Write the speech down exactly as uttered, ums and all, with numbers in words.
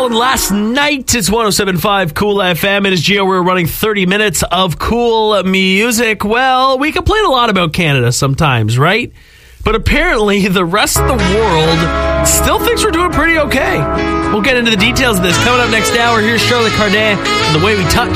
Holland last night. It's one oh seven point five Cool F M. It is Gio. We're running thirty minutes of cool music. Well, we complain a lot about Canada sometimes, right? But apparently the rest of the world still thinks we're doing pretty okay. We'll get into the details of this. Coming up next hour, here's Charlotte Cardin and The Way We Touch.